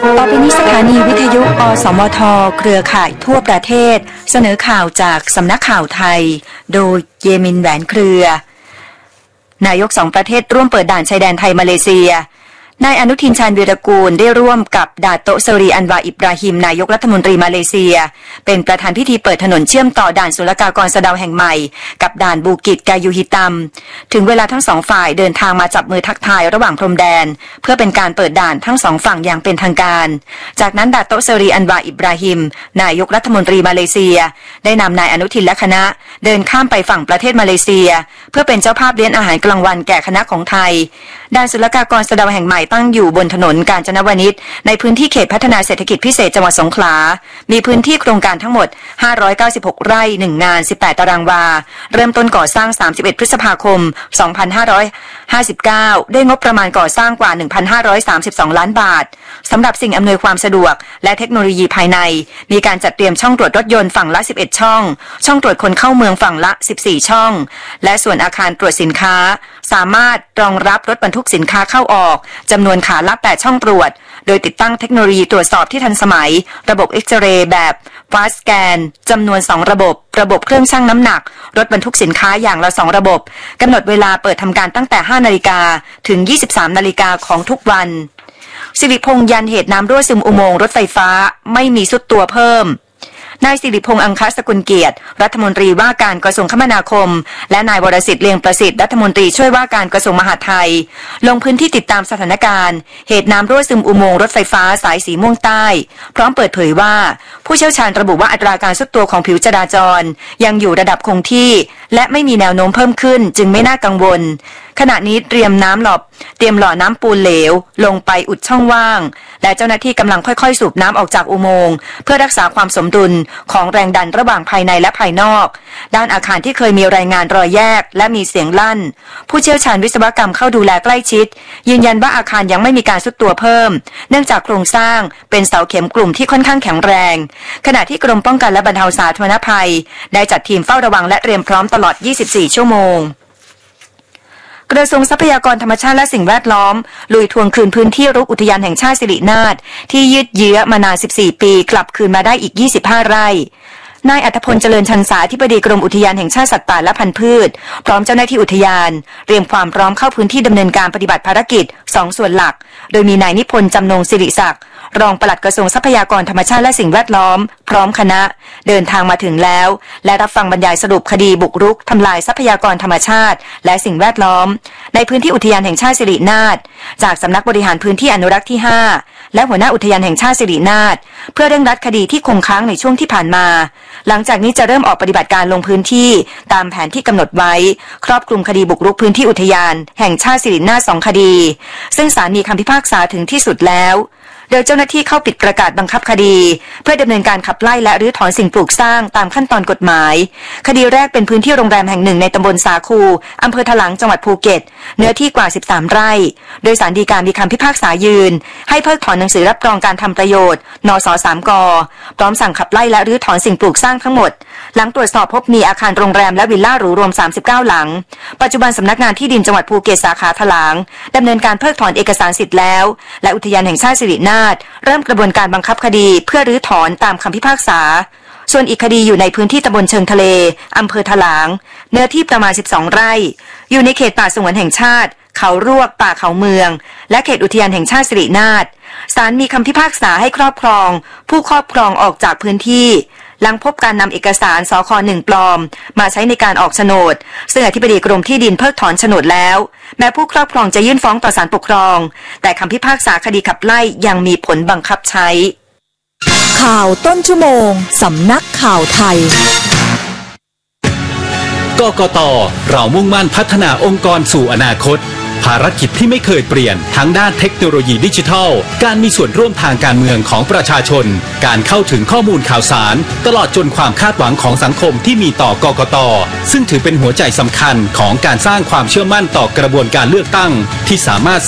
ต่อไปนี้สถานีวิทยุอสมทเครือข่ายทั่วประเทศเสนอข่าวจากสำนักข่าวไทยโดยเยมินแหวนเครือนายกสองประเทศร่วมเปิดด่านชายแดนไทยมาเลเซียนายอนุทินชาญวีรกูลได้ร่วมกับดาโตะ เซรีอันวาอิบราฮิมนายกรัฐมนตรีมาเลเซียเป็นประธานพิธีเปิดถนนเชื่อมต่อด่านศุลกากรสะเดาแห่งใหม่กับด่านบูกิตกายูฮิตัมถึงเวลาทั้งสองฝ่ายเดินทางมาจับมือทักทายระหว่างพรมแดนเพื่อเป็นการเปิดด่านทั้งสองฝั่งอย่างเป็นทางการจากนั้นดาโตะ เซรีอันวาอิบราฮิมนายกรัฐมนตรีมาเลเซียได้นำนายอนุทินและคณะเดินข้ามไปฝั่งประเทศมาเลเซียเพื่อเป็นเจ้าภาพเลี้ยงอาหารกลางวันแก่คณะของไทยด่านศุลกากรสะเดาแห่งใหม่ตั้งอยู่บนถนนกาญจนวนิชในพื้นที่เขตพัฒนาเศรษฐกิจพิเศษจังหวัดสงขลามีพื้นที่โครงการทั้งหมด596ไร่1งาน18ตารางวาเริ่มต้นก่อสร้าง31พฤษภาคม2559ได้งบประมาณก่อสร้างกว่า 1,532 ล้านบาทสำหรับสิ่งอำนวยความสะดวกและเทคโนโลยีภายในมีการจัดเตรียมช่องตรวจรถยนต์ฝั่งละ11ช่องช่องตรวจคนเข้าเมืองฝั่งละ14ช่องและส่วนอาคารตรวจสินค้าสามารถรองรับรถบรรทุกสินค้าเข้าออกจำนวนขาละ8ช่องตรวจโดยติดตั้งเทคโนโลยีตรวจสอบที่ทันสมัยระบบเอ็กซเรย์แบบฟาสต์สแกนจำนวน2ระบบเครื่องชั่งน้ำหนักรถบรรทุกสินค้าอย่างละ2ระบบกำหนดเวลาเปิดทำการตั้งแต่ 5 นาฬิกาถึง 23 นาฬิกาของทุกวันสิริพงษ์ยันเหตุน้ำรั่วซึมอุโมงค์รถไฟฟ้าไม่มีสุดตัวเพิ่มนายสิริพงษ์อังคสกุลเกียรติรัฐมนตรีว่าการกระทรวงคมนาคมและนายวรสิทธิ์เลียงประสิทธิ์รัฐมนตรีช่วยว่าการกระทรวงมหาดไทยลงพื้นที่ติดตามสถานการณ์เหตุน้ำรั่วซึมอุโมงค์รถไฟฟ้าสายสีม่วงใต้พร้อมเปิดเผยว่าผู้เชี่ยวชาญระบุว่าอัตราการทรุดตัวของผิวจราจรยังอยู่ระดับคงที่และไม่มีแนวโน้มเพิ่มขึ้นจึงไม่น่ากังวลขณะนี้เตรียมหล่อน้ำปูนเหลวลงไปอุดช่องว่างและเจ้าหน้าที่กำลังค่อยๆสูบน้ำออกจากอุโมงค์เพื่อรักษาความสมดุลของแรงดันระหว่างภายในและภายนอกด้านอาคารที่เคยมีรายงานรอยแยกและมีเสียงลั่นผู้เชี่ยวชาญวิศวกรรมเข้าดูแลใกล้ชิดยืนยันว่าอาคารยังไม่มีการทรุดตัวเพิ่มเนื่องจากโครงสร้างเป็นเสาเข็มกลุ่มที่ค่อนข้างแข็งแรงขณะที่กรมป้องกันและบรรเทาสาธารณภัยได้จัดทีมเฝ้าระวังและเตรียมพร้อมตลอด24ชั่วโมงกระทรวงทรัพยากรธรรมชาติและสิ่งแวดล้อมลุยทวงคืนพื้นที่รุกอุทยานแห่งชาติสิรินาถที่ยืดเยื้อมานาน14ปีกลับคืนมาได้อีก25ไร่นายอัธพลเจริญชันษาอธิบดีกรมอุทยานแห่งชาติสัตว์ป่าและพันธุ์พืชพร้อมเจ้าหน้าที่อุทยานเตรียมความพร้อมเข้าพื้นที่ดำเนินการปฏิบัติภารกิจ2ส่วนหลักโดยมีนายนิพนธ์จำนงศิริศักดิ์รองปลัดกระทรวงทรัพยากรธรรมชาติและสิ่งแวดล้อมพร้อมคณะเดินทางมาถึงแล้วและรับฟังบรรยายสรุปคดีบุกรุกทำลายทรัพยากรธรรมชาติและสิ่งแวดล้อมในพื้นที่อุทยานแห่งชาติสิรินาถจากสำนักบริหารพื้นที่อนุรักษ์ที่5และหัวหน้าอุทยานแห่งชาติสิรินาถเพื่อเร่งรัดคดีที่คงค้างในช่วงที่ผ่านมาหลังจากนี้จะเริ่มออกปฏิบัติการลงพื้นที่ตามแผนที่กำหนดไว้ครอบคลุมคดีบุกรุกพื้นที่อุทยานแห่งชาติสิรินาถ2คดีซึ่งศาลมีคำพิพากษาถึงที่สุดแล้วโดยเจ้าหน้าที่เข้าปิดประกาศบังคับคดีเพื่อดำเนินการขับไล่และรื้อถอนสิ่งปลูกสร้างตามขั้นตอนกฎหมายคดีแรกเป็นพื้นที่โรงแรมแห่งหนึ่งในตำบลสาคูอำเภอถลังจังหวัดภูเก็ตเนื้อที่กว่า13ไร่โดยศาลฎีกามีคำพิพากษายืนให้เพิกถอนหนังสือรับรองการทำประโยชน์นส3กพร้อมสั่งขับไล่และรื้อถอนสิ่งปลูกสร้างทั้งหมดหลังตรวจสอบพบมีอาคารโรงแรมและวิลล่าหรูรวม39หลังปัจจุบันสำนักงานที่ดินจังหวัดภูเก็ตสาขาถลางดำเนินการเพิกถอนเอกสารสิทธิ์แล้วและอุทยานแห่งชาติสิรินาถเริ่มกระบวนการบังคับคดีเพื่อรื้อถอนตามคำพิพากษาส่วนอีกคดีอยู่ในพื้นที่ตำบลเชิงทะเลอำเภอถลางเนื้อที่ประมาณ12ไร่อยู่ในเขตป่าสงวนแห่งชาติเขารวกป่าเขาเมืองและเขตอุทยานแห่งชาติสิรินาถศาลมีคำพิพากษาให้ครอบครองผู้ครอบครองออกจากพื้นที่หลังพบการนำเอกสารสค1ปลอมมาใช้ในการออกโฉนดซึ่งอธิบดีกรมที่ดินเพิกถอนโฉนดแล้วแม้ผู้ครอบครองจะยื่นฟ้องต่อศาลปกครองแต่คำพิพากษาคดีขับไล่ยังมีผลบังคับใช้ข่าวต้นชั่วโมงสำนักข่าวไทยกกต.เรามุ่งมั่นพัฒนาองค์กรสู่อนาคตภารกิจที่ไม่เคยเปลี่ยนทั้งด้านเทคโนโลยีดิจิทัลการมีส่วนร่วมทางการเมืองของประชาชนการเข้าถึงข้อมูลข่าวสารตลอดจนความคาดหวังของสังคมที่มีต่อกกต.ซึ่งถือเป็นหัวใจสำคัญของการสร้างความเชื่อมั่นต่อกระบวนการเลือกตั้งที่สามารถ